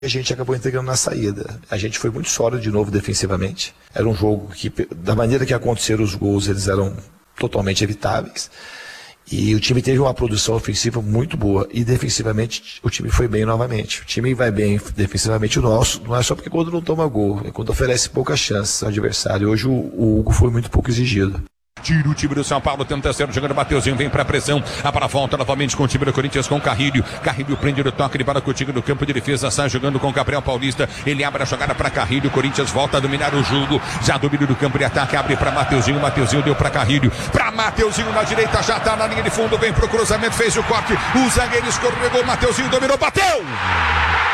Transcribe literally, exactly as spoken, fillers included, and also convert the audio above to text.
A gente acabou entregando na saída. A gente foi muito sólido de novo defensivamente. Era um jogo que, da maneira que aconteceram os gols, eles eram totalmente evitáveis. E o time teve uma produção ofensiva muito boa. E defensivamente o time foi bem novamente. O time vai bem defensivamente o nosso. Não é só porque quando não toma gol, é quando oferece poucas chances ao adversário. Hoje o, o Hugo foi muito pouco exigido. Tira o time do São Paulo, tenta terceiro, jogando Mateuzinho, vem pra pressão, a para volta novamente com o time do Corinthians, com o Carrilho, Carrilho prende no toque, ele para com o time do campo de defesa, sai jogando com o Gabriel Paulista, ele abre a jogada para Carrilho, Corinthians volta a dominar o jogo, já domina do campo de ataque, abre para Mateuzinho, Mateuzinho deu para Carrilho, para Mateuzinho na direita, já tá na linha de fundo, vem pro cruzamento, fez o corte, o zagueiro escorregou, Mateuzinho dominou, bateu!